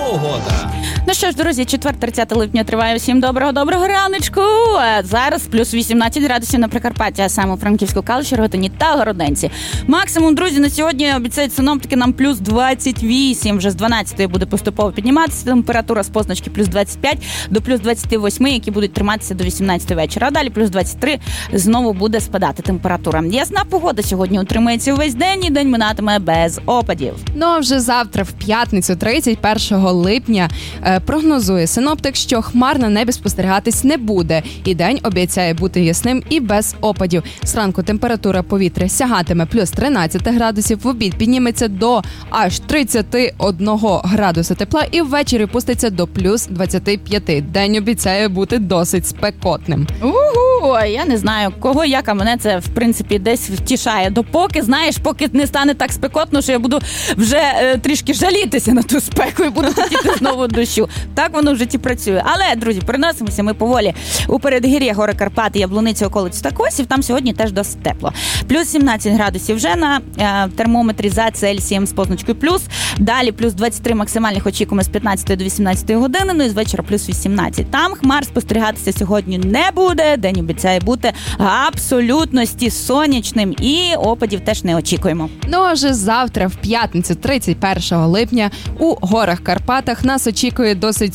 Погода. Ну що ж, друзі, четвер, 30 липня триває. Всім доброго раночку. Зараз плюс 18 градусів на Прикарпатті, а саме у Франківську, Калуші, Рогатині та Городенці. Максимум, друзі, на сьогодні обіцяють синоптики нам плюс 28. Вже з 12-ї буде поступово підніматися температура з позначки плюс 25 до плюс 28, які будуть триматися до 18 вечора. А далі плюс 23 знову буде спадати температура. Ясна погода сьогодні утримається увесь день, і день минатиме без опадів. Ну а вже завтра, в п'ятницю, 31 липня, прогнозує синоптик, що хмар на небі спостерігатись не буде. І день обіцяє бути ясним і без опадів. Зранку температура повітря сягатиме плюс 13 градусів, в обід підніметься до аж 31 градуса тепла і ввечері пуститься до плюс 25. День обіцяє бути досить спекотним. Ой, я не знаю, кого як, а мене це, в принципі, десь втішає. Допоки, знаєш, поки не стане так спекотно, що я буду вже трішки жалітися на ту спеку і буду хотіти знову дощу. Так воно в житті працює. Але, друзі, переносимося ми поволі у передгір'я, гори Карпати, Яблуниці, околиць та Косів. Там сьогодні теж досить тепло. Плюс 17 градусів вже на термометрі за Цельсієм з позначкою плюс. Далі плюс 23 максимальних очікуємо з 15 до 18 години, ну і з вечора плюс 18. Там хмар спостерігатися сьогодні не буде. День обіцяє бути абсолютно сонячним і опадів теж не очікуємо. Ну а вже завтра, в п'ятницю, 31 липня, у горах Карпатах нас очікує досить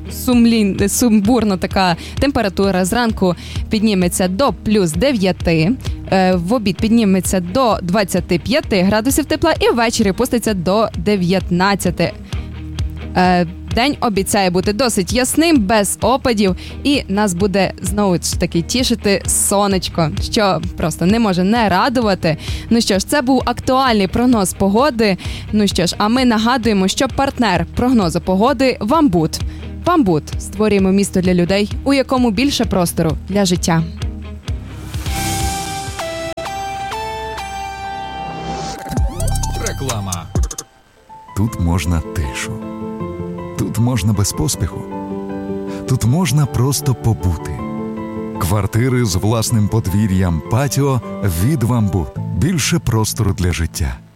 сумбурна така температура. Зранку підніметься до плюс 9, в обід підніметься до 25 градусів тепла і ввечері пуститься до 19. День обіцяє бути досить ясним, без опадів, і нас буде знову ж таки тішити сонечко, що просто не може не радувати. Ну що ж, це був актуальний прогноз погоди. Ну що ж, а ми нагадуємо, що партнер прогнозу погоди – Вамбут. Вамбут. Створюємо місто для людей, у якому більше простору для життя. Реклама. Тут можна тишу. Тут можна без поспіху. Тут можна просто побути. Квартири з власним подвір'ям, патіо від Вамбут. Більше простору для життя.